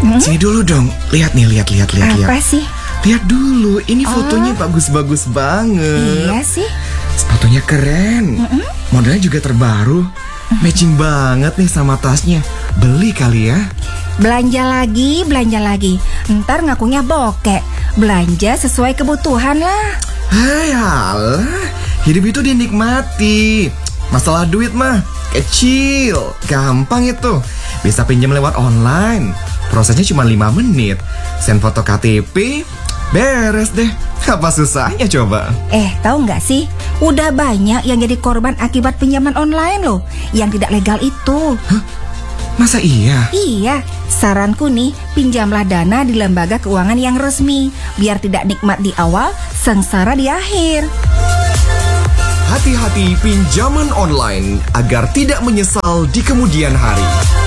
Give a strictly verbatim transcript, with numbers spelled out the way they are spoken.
Hmm? Sini dulu dong. Lihat nih, lihat, lihat, lihat. Apa lihat. sih? Lihat dulu, ini Oh. fotonya bagus-bagus banget. Iya sih. Sepatunya keren. Mm-mm. Modelnya juga terbaru. Matching banget nih sama tasnya. Beli kali ya. Belanja lagi, belanja lagi. Ntar ngakunya bokek. Belanja sesuai kebutuhan lah. Hai, alah. Hidup itu dinikmati. Masalah duit mah kecil, gampang itu. Bisa pinjam lewat online. Prosesnya cuma lima menit. Send foto K T P, beres deh. Apa susahnya coba? Eh, tahu nggak sih? Udah banyak yang jadi korban akibat pinjaman online loh, yang tidak legal itu. Hah? Masa iya? Iya, saranku nih, pinjamlah dana di lembaga keuangan yang resmi, biar tidak nikmat di awal, sengsara di akhir. Hati-hati pinjaman online agar tidak menyesal di kemudian hari.